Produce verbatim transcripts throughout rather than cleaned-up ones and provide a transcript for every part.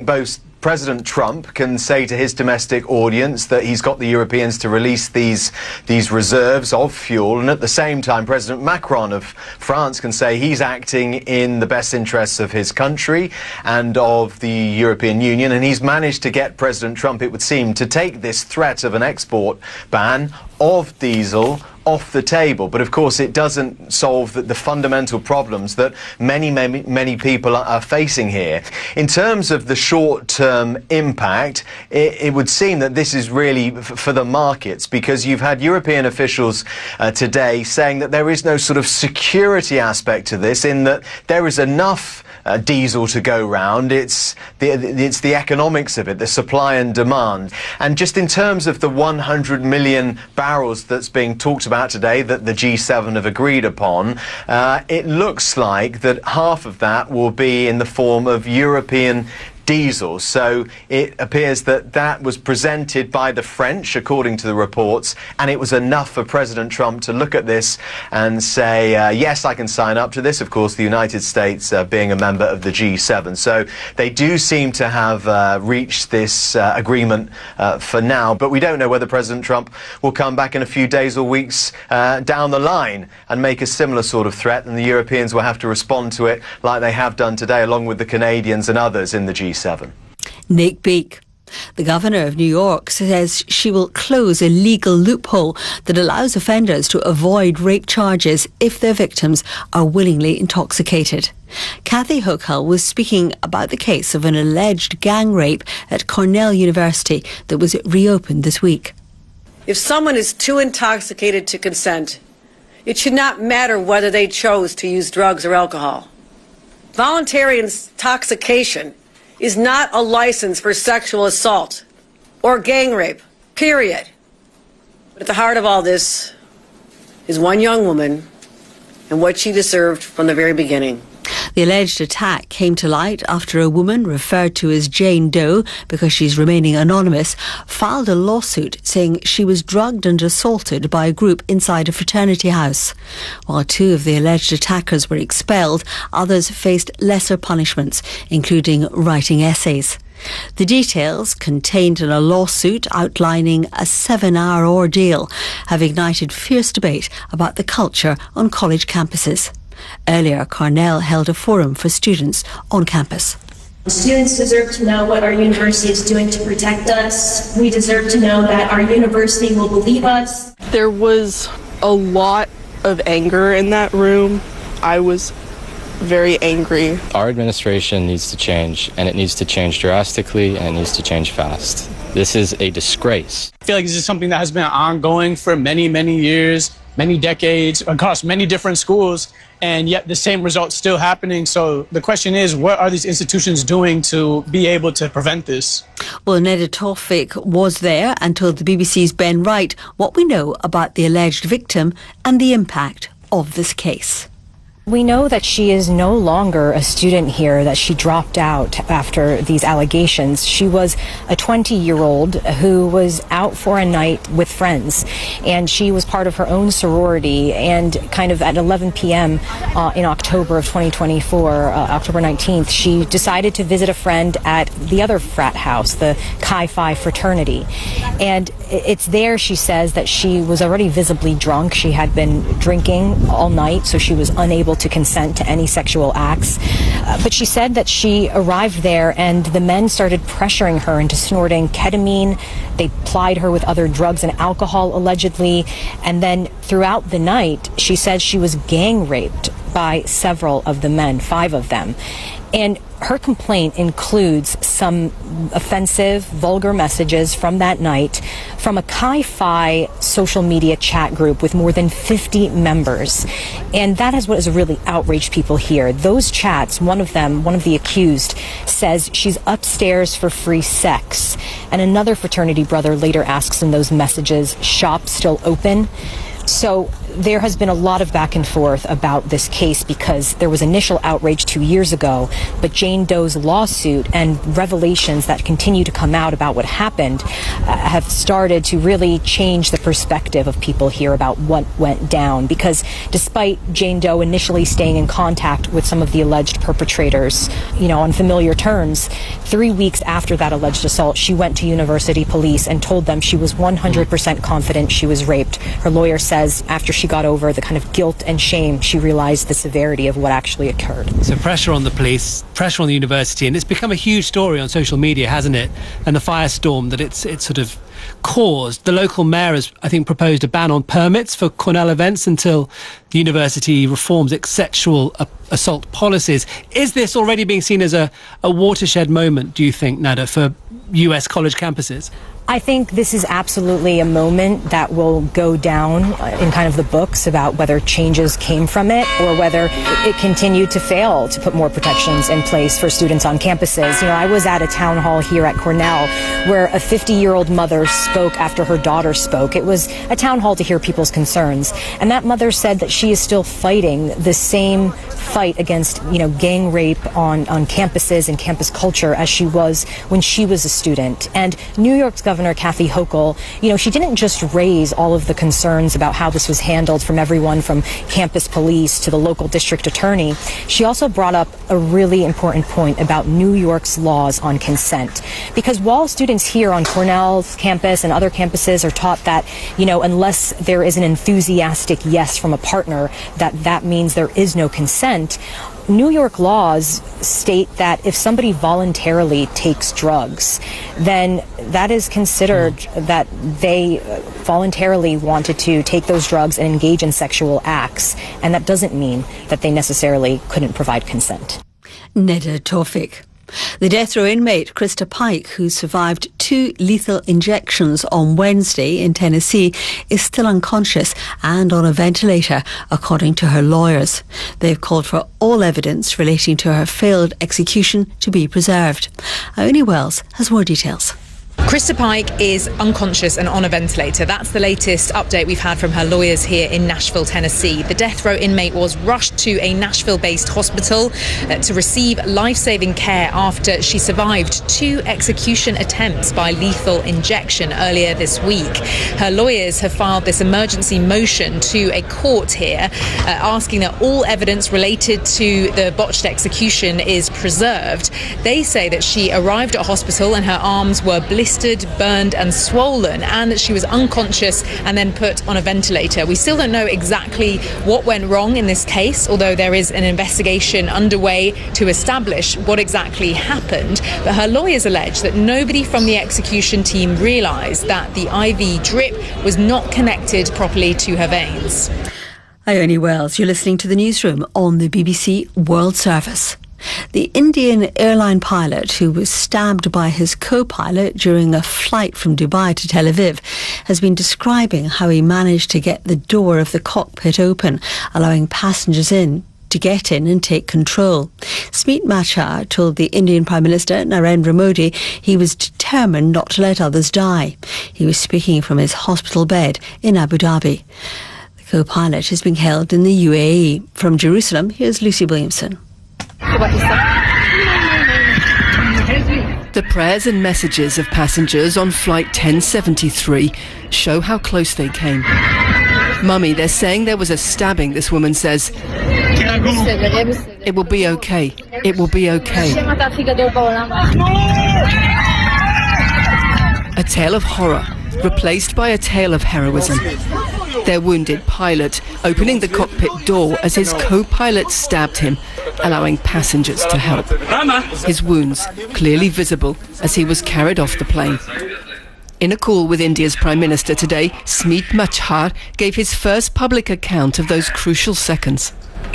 both President Trump can say to his domestic audience that he's got the Europeans to release these these reserves of fuel, and at the same time President Macron of France can say he's acting in the best interests of his country and of the European Union, and he's managed to get President Trump, it would seem, to take this threat of an export ban of diesel off the table. But of course it doesn't solve the, the fundamental problems that many, many, many people are, are facing here. In terms of the short-term impact, it, it would seem that this is really f for the markets, because you've had European officials uh, today saying that there is no sort of security aspect to this, in that there is enough Uh, diesel to go round. It's the, it's the economics of it, the supply and demand. And just in terms of the one hundred million barrels that's being talked about today that the G seven have agreed upon, uh, it looks like that half of that will be in the form of European diesel. So it appears that that was presented by the French, according to the reports, and it was enough for President Trump to look at this and say, uh, yes, I can sign up to this. Of course, the United States uh, being a member of the G seven. So they do seem to have uh, reached this uh, agreement uh, for now, but we don't know whether President Trump will come back in a few days or weeks uh, down the line and make a similar sort of threat, and the Europeans will have to respond to it like they have done today, along with the Canadians and others in the G seven. Nick Beake. The Governor of New York says she will close a legal loophole that allows offenders to avoid rape charges if their victims are willingly intoxicated. Kathy Hochul was speaking about the case of an alleged gang rape at Cornell University that was reopened this week. If someone is too intoxicated to consent, it should not matter whether they chose to use drugs or alcohol. Voluntary intoxication is not a license for sexual assault or gang rape, period. But at the heart of all this is one young woman and what she deserved from the very beginning. The alleged attack came to light after a woman, referred to as Jane Doe because she's remaining anonymous, filed a lawsuit saying she was drugged and assaulted by a group inside a fraternity house. While two of the alleged attackers were expelled, others faced lesser punishments, including writing essays. The details, contained in a lawsuit outlining a seven-hour ordeal, have ignited fierce debate about the culture on college campuses. Earlier, Cornell held a forum for students on campus. Students deserve to know what our university is doing to protect us. We deserve to know that our university will believe us. There was a lot of anger in that room. I was very angry. Our administration needs to change, and it needs to change drastically, and it needs to change fast. This is a disgrace. I feel like this is something that has been ongoing for many, many years, many decades, across many different schools, and yet the same result's still happening. So the question is, what are these institutions doing to be able to prevent this? Well, Neda Tawfik was there and told the B B C's Ben Wright what we know about the alleged victim and the impact of this case. We know that she is no longer a student here, that she dropped out after these allegations. She was a twenty-year-old who was out for a night with friends, and she was part of her own sorority, and kind of at eleven p m Uh, in October of twenty twenty-four, uh, October nineteenth, she decided to visit a friend at the other frat house, the Chi Phi fraternity. And it's there, she says, that she was already visibly drunk. She had been drinking all night, so she was unable to consent to any sexual acts. Uh, but she said that she arrived there and the men started pressuring her into snorting ketamine. They plied her with other drugs and alcohol, allegedly. And then throughout the night, she said she was gang raped by several of the men, five of them. And her complaint includes some offensive, vulgar messages from that night from a Chi Phi social media chat group with more than fifty members. And that is what has really outraged people here. Those chats, one of them, one of the accused, says she's upstairs for free sex. And another fraternity brother later asks in those messages, shop still open? So there has been a lot of back and forth about this case because there was initial outrage two years ago, but Jane Doe's lawsuit and revelations that continue to come out about what happened uh, have started to really change the perspective of people here about what went down. Because despite Jane Doe initially staying in contact with some of the alleged perpetrators, you know, on familiar terms, three weeks after that alleged assault, she went to university police and told them she was one hundred percent confident she was raped. Her lawyer says after she got over the kind of guilt and shame, she realized the severity of what actually occurred. So pressure on the police, pressure on the university, and it's become a huge story on social media, hasn't it? And the firestorm that it's it's sort of caused. The local mayor has, I think, proposed a ban on permits for Cornell events until the university reforms its sexual uh, assault policies. Is this already being seen as a, a watershed moment, do you think, Nada, for U S college campuses? I think this is absolutely a moment that will go down in kind of the books about whether changes came from it or whether it continued to fail to put more protections in place for students on campuses. You know, I was at a town hall here at Cornell where a fifty-year-old mother spoke after her daughter spoke. It was a town hall to hear people's concerns. And that mother said that she is still fighting the same fight against, you know, gang rape on, on campuses and campus culture as she was when she was a student. And New York's Governor Kathy Hochul, you know, she didn't just raise all of the concerns about how this was handled from everyone from campus police to the local district attorney. She also brought up a really important point about New York's laws on consent. Because while students here on Cornell's campus and other campuses are taught that, you know, unless there is an enthusiastic yes from a partner, that that means there is no consent, New York laws state that if somebody voluntarily takes drugs, then that is considered mm. that they voluntarily wanted to take those drugs and engage in sexual acts, and that doesn't mean that they necessarily couldn't provide consent. Neda Tawfik. The death row inmate Krista Pike, who survived two lethal injections on Wednesday in Tennessee, is still unconscious and on a ventilator, according to her lawyers. They've called for all evidence relating to her failed execution to be preserved. Ione Wells has more details. Krista Pike is unconscious and on a ventilator. That's the latest update we've had from her lawyers here in Nashville, Tennessee. The death row inmate was rushed to a Nashville-based hospital uh, to receive life-saving care after she survived two execution attempts by lethal injection earlier this week. Her lawyers have filed this emergency motion to a court here, uh, asking that all evidence related to the botched execution is preserved. They say that she arrived at hospital and her arms were blistered, burned and swollen, and that she was unconscious and then put on a ventilator. We still don't know exactly what went wrong in this case, although there is an investigation underway to establish what exactly happened. But her lawyers allege that nobody from the execution team realised that the I V drip was not connected properly to her veins. Ione Wells, you're listening to the newsroom on the B B C World Service. The Indian airline pilot who was stabbed by his co-pilot during a flight from Dubai to Tel Aviv has been describing how he managed to get the door of the cockpit open, allowing passengers in to get in and take control. Smeet Machar told the Indian Prime Minister Narendra Modi he was determined not to let others die. He was speaking from his hospital bed in Abu Dhabi. The co-pilot is being held in the U A E. From Jerusalem, here's Lucy Williamson. The prayers and messages of passengers on flight ten seventy-three show how close they came. Mummy, they're saying there was a stabbing, this woman says. It will be okay. It will be okay. A tale of horror, replaced by a tale of heroism. Their wounded pilot opening the cockpit door as his co-pilot stabbed him, allowing passengers to help. His wounds clearly visible as he was carried off the plane. In a call with India's Prime Minister today, Smeet Machar gave his first public account of those crucial seconds.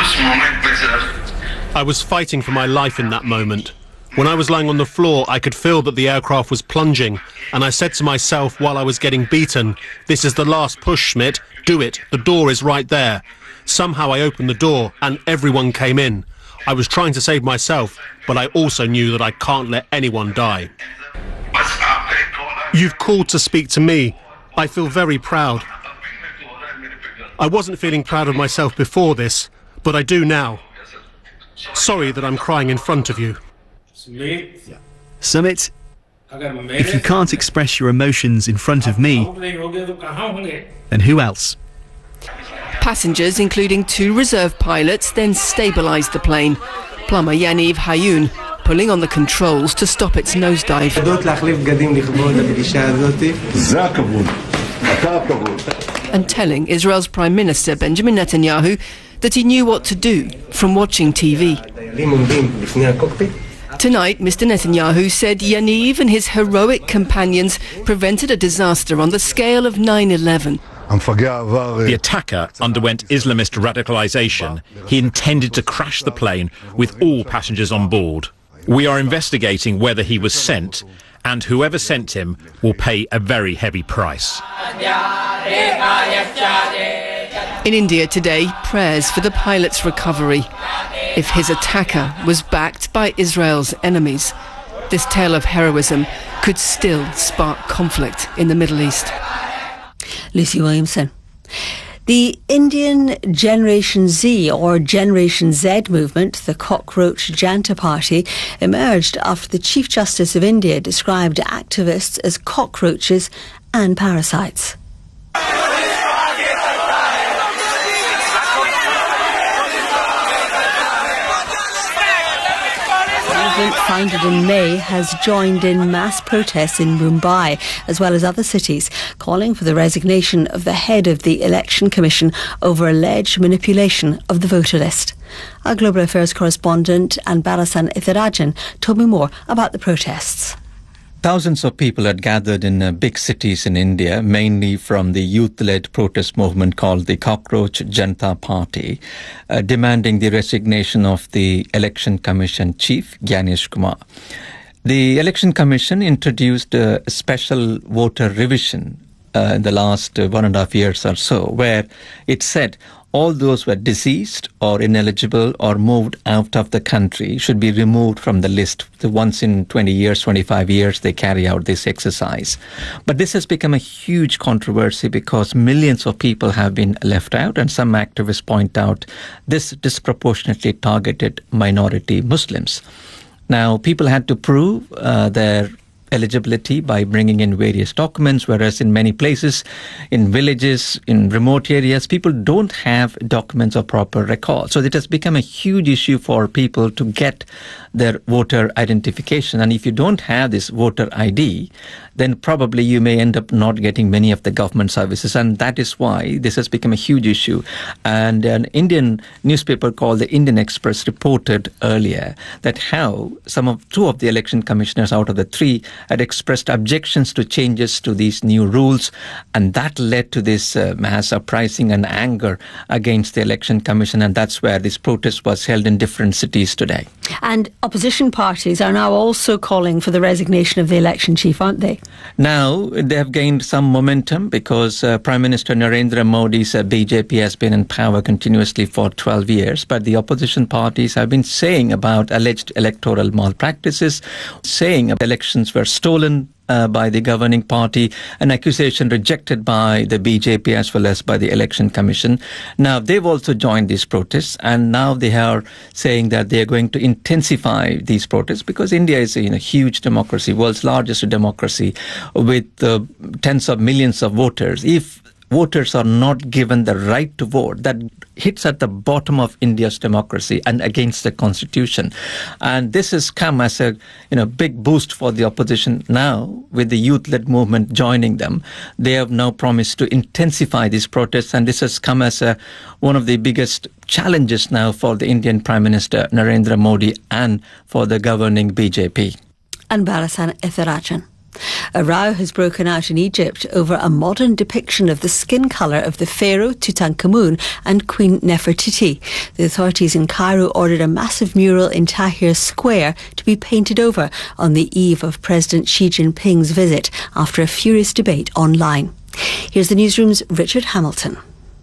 I was fighting for my life in that moment. When I was lying on the floor, I could feel that the aircraft was plunging, and I said to myself while I was getting beaten, "This is the last push, Schmidt. Do it. The door is right there." Somehow I opened the door, and everyone came in. I was trying to save myself, but I also knew that I can't let anyone die. You've called to speak to me. I feel very proud. I wasn't feeling proud of myself before this, but I do now. Sorry that I'm crying in front of you. Sumit, if you can't express your emotions in front of me, then who else? Passengers, including two reserve pilots, then stabilised the plane. Plumber Yaniv Hayun pulling on the controls to stop its nosedive. And telling Israel's Prime Minister Benjamin Netanyahu that he knew what to do from watching T V. Tonight, Mister Netanyahu said Yaniv and his heroic companions prevented a disaster on the scale of nine eleven. The attacker underwent Islamist radicalisation. He intended to crash the plane with all passengers on board. We are investigating whether he was sent, and whoever sent him will pay a very heavy price. In India today, prayers for the pilot's recovery. If his attacker was backed by Israel's enemies, this tale of heroism could still spark conflict in the Middle East. Lucy Williamson. The Indian Generation Z or Generation Z movement, the Cockroach Janta Party, emerged after the Chief Justice of India described activists as cockroaches and parasites. Founded in May, has joined in mass protests in Mumbai as well as other cities, calling for the resignation of the head of the Election Commission over alleged manipulation of the voter list. Our Global Affairs correspondent Anbarasan Ithirajan told me more about the protests. Thousands of people had gathered in uh, big cities in India, mainly from the youth-led protest movement called the Cockroach Janta Party, uh, demanding the resignation of the Election Commission Chief, Gyanesh Kumar. The Election Commission introduced a special voter revision uh, in the last uh, one and a half years or so, where it said all those who are deceased or ineligible or moved out of the country should be removed from the list. The once in twenty years, twenty-five years, they carry out this exercise. But this has become a huge controversy because millions of people have been left out, and some activists point out this disproportionately targeted minority Muslims. Now, people had to prove uh, their eligibility by bringing in various documents, whereas in many places, in villages, in remote areas, people don't have documents or proper records. So it has become a huge issue for people to get their voter identification. And if you don't have this voter I D, then probably you may end up not getting many of the government services. And that is why this has become a huge issue. And an Indian newspaper called the Indian Express reported earlier that how some of two of the election commissioners out of the three had expressed objections to changes to these new rules. And that led to this uh, mass uprising and anger against the election commission. And that's where this protest was held in different cities today. And opposition parties are now also calling for the resignation of the election chief, aren't they? Now they have gained some momentum because uh, Prime Minister Narendra Modi's uh, B J P has been in power continuously for twelve years, but the opposition parties have been saying about alleged electoral malpractices, saying elections were stolen Uh, by the governing party, an accusation rejected by the B J P as well as by the Election Commission. Now, they've also joined these protests, and now they are saying that they are going to intensify these protests because India is a you know, huge democracy, world's largest democracy with uh, tens of millions of voters. If voters are not given the right to vote, that hits at the bottom of India's democracy and against the constitution. And this has come as a you know big boost for the opposition now, with the youth-led movement joining them. They have now promised to intensify these protests, and this has come as a, one of the biggest challenges now for the Indian Prime Minister Narendra Modi and for the governing B J P. And Balasan Ethirajan. A row has broken out in Egypt over a modern depiction of the skin colour of the pharaoh Tutankhamun and Queen Nefertiti. The authorities in Cairo ordered a massive mural in Tahrir Square to be painted over on the eve of President Xi Jinping's visit after a furious debate online. Here's the newsroom's Richard Hamilton.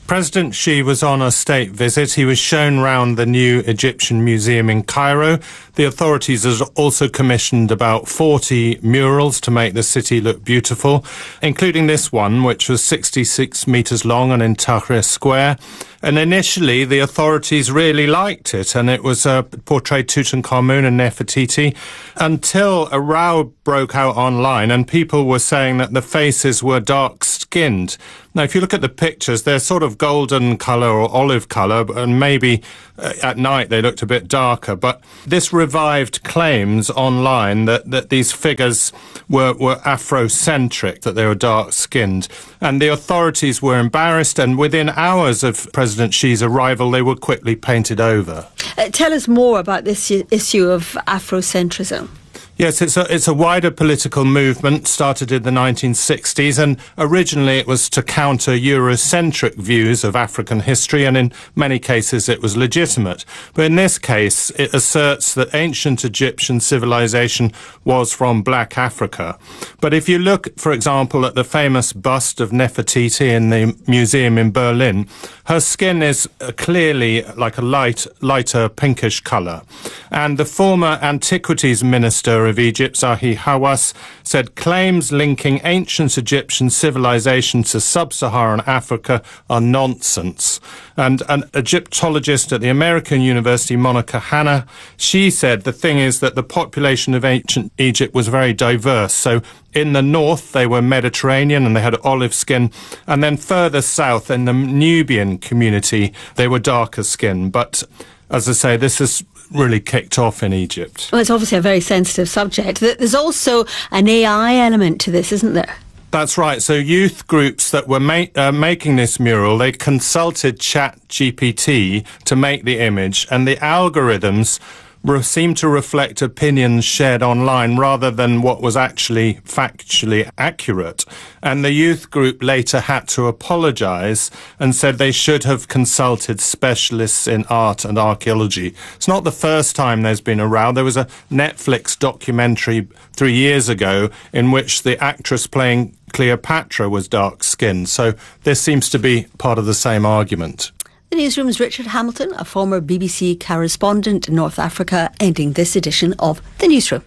President Xi was on a state visit. He was shown round the new Egyptian museum in Cairo. The authorities have also commissioned about forty murals to make the city look beautiful, including this one, which was sixty-six metres long and in Tahrir Square. And initially, the authorities really liked it, and it was uh, portrayed Tutankhamun and Nefertiti, until a row broke out online, and people were saying that the faces were dark-skinned. Now, if you look at the pictures, they're sort of golden colour or olive colour, and maybe uh, at night they looked a bit darker. But this revived claims online that, that these figures were, were Afrocentric, that they were dark-skinned. And the authorities were embarrassed, and within hours of President Xi's arrival, they were quickly painted over. Uh, tell us more about this issue of Afrocentrism. Yes, it's a, it's a wider political movement, started in the nineteen sixties, and originally it was to counter Eurocentric views of African history, and in many cases it was legitimate. But in this case, it asserts that ancient Egyptian civilization was from Black Africa. But if you look, for example, at the famous bust of Nefertiti in the museum in Berlin, her skin is clearly like a light, lighter pinkish colour. And the former antiquities minister of Egypt, Zahi Hawass, said claims linking ancient Egyptian civilization to sub-Saharan Africa are nonsense. And an Egyptologist at the American University, Monica Hanna, she said the thing is that the population of ancient Egypt was very diverse. So in the north, they were Mediterranean and they had olive skin. And then further south, in the Nubian community, they were darker skin. But as I say, this is really kicked off in Egypt. Well, it's obviously a very sensitive subject. There's also an A I element to this, isn't there? That's right. So youth groups that were ma- uh, making this mural, they consulted Chat G P T to make the image, and the algorithms re- seem to reflect opinions shared online rather than what was actually factually accurate. And the youth group later had to apologise and said they should have consulted specialists in art and archaeology. It's not the first time there's been a row. There was a Netflix documentary three years ago in which the actress playing Cleopatra was dark-skinned. So this seems to be part of the same argument. The newsroom's Richard Hamilton, a former B B C correspondent in North Africa, ending this edition of The Newsroom.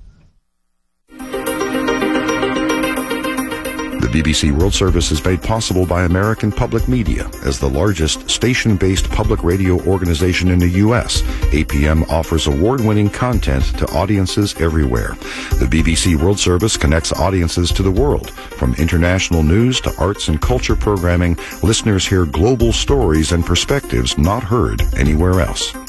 The B B C World Service is made possible by American Public Media. As the largest station-based public radio organization in the U S, A P M offers award-winning content to audiences everywhere. The B B C World Service connects audiences to the world. From international news to arts and culture programming, listeners hear global stories and perspectives not heard anywhere else.